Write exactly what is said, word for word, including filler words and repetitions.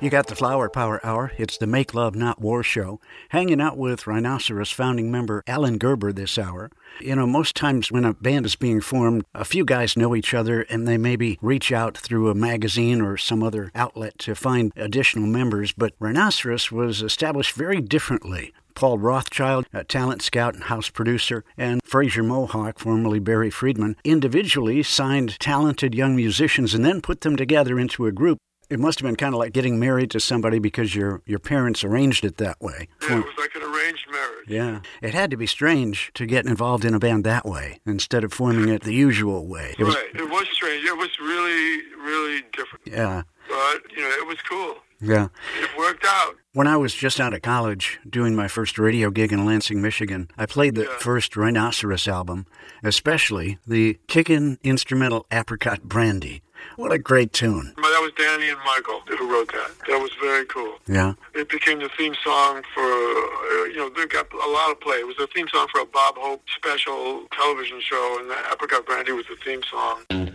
You got the Flower Power Hour. It's the Make Love Not War show. Hanging out with Rhinoceros founding member Alan Gerber this hour. You know, most times when a band is being formed, a few guys know each other and they maybe reach out through a magazine or some other outlet to find additional members. But Rhinoceros was established very differently. Paul Rothchild, a talent scout and house producer, and Fraser Mohawk, formerly Barry Friedman, individually signed talented young musicians and then put them together into a group. It must have been kind of like getting married to somebody because your your parents arranged it that way. Yeah, it was like an arranged marriage. Yeah. It had to be strange to get involved in a band that way instead of forming it the usual way. It was, right. It was strange. It was really, really different. Yeah. But, you know, it was cool. Yeah. It worked out. When I was just out of college doing my first radio gig in Lansing, Michigan, I played the yeah. first Rhinoceros album, especially the Kickin' instrumental Apricot Brandy. What a great tune. That was Danny and Michael who wrote that. That was very cool. Yeah. It became the theme song for, uh, you know, they got a lot of play. It was the theme song for a Bob Hope special television show, and the Apricot Brandy was the theme song.